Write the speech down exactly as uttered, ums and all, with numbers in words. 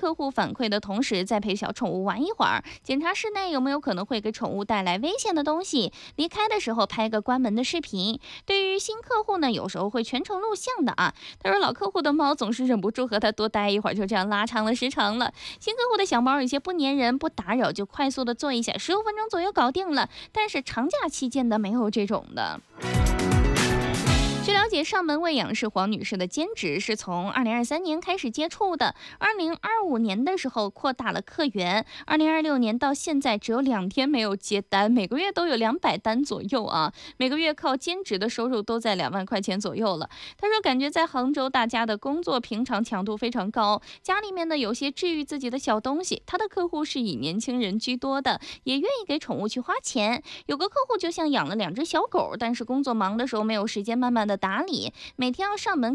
客户反馈的同时，再陪小宠物玩一会儿，检查室内有没有可能会给宠物带来危险的东西。离开的时候拍个关门的视频。对于新客户呢，有时候会全程录像的啊。他说老客户的猫总是忍不住和他多待一会儿，就这样拉长了时长了。新客户的小猫有些不粘人、不打扰，就快速的做一下，十五分钟左右搞定了。但是长假期间的没有这种的。据了解，上门喂养是黄女士的兼职，是从二零二三年开始接触的。二零二五年的时候扩大了客源，二零二六年到现在只有两天没有接单，每个月都有两百单左右啊，每个月靠兼职的收入都在两万块钱左右了。他说，感觉在杭州大家的工作平常强度非常高，家里面呢有些治愈自己的小东西，他的客户是以年轻人居多的，也愿意给宠物去花钱。有个客户就像养了两只小狗，但是工作忙的时候没有时间慢慢的打理，每天要上门